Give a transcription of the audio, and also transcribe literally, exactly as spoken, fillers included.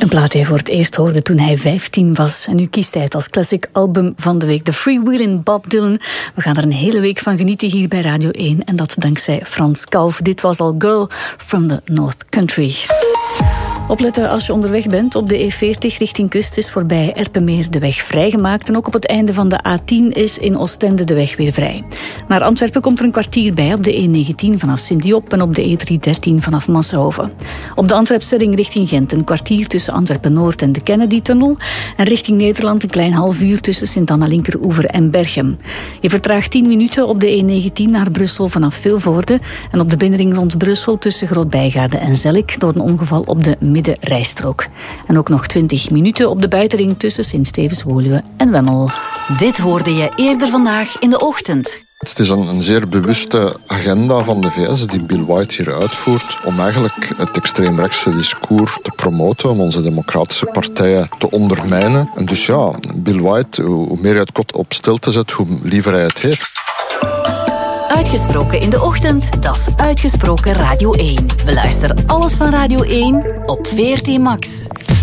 Een plaat die hij voor het eerst hoorde toen hij vijftien was. En nu kiest hij het als classic album van de week. The Freewheelin' Bob Dylan. We gaan er een hele week van genieten hier bij Radio één. En dat dankzij Frans Kalf. Dit was al Girl from the North Country. Opletten als je onderweg bent. Op de E veertig richting kust is voorbij Erpenmeer de weg vrijgemaakt. En ook op het einde van de A tien is in Oostende de weg weer vrij. Naar Antwerpen komt er een kwartier bij op de E negentien vanaf Sint-Diop en op de E driehonderddertien vanaf Masshoven. Op de Antwerpstelling richting Gent een kwartier tussen Antwerpen-Noord en de Kennedy-tunnel. En richting Nederland een klein half uur tussen Sint-Anna-Linkeroever en Berchem. Je vertraagt tien minuten op de E negentien naar Brussel vanaf Vilvoorde. En op de binnenring rond Brussel tussen Groot-Bijgaarde en Zellik door een ongeval op de middenrijstrook. En ook nog twintig minuten op de buitenring tussen Sint-Stevens-Woluwe en Wemmel. Dit hoorde je eerder vandaag in de ochtend. Het is een, een zeer bewuste agenda van de V S die Bill White hier uitvoert om eigenlijk het extreemrechtse discours te promoten, om onze democratische partijen te ondermijnen. En dus ja, Bill White, hoe meer hij het kot op stilte zet, hoe liever hij het heeft. Uitgesproken in de ochtend, dat is Uitgesproken Radio één. Beluister alles van Radio één op V R T Max.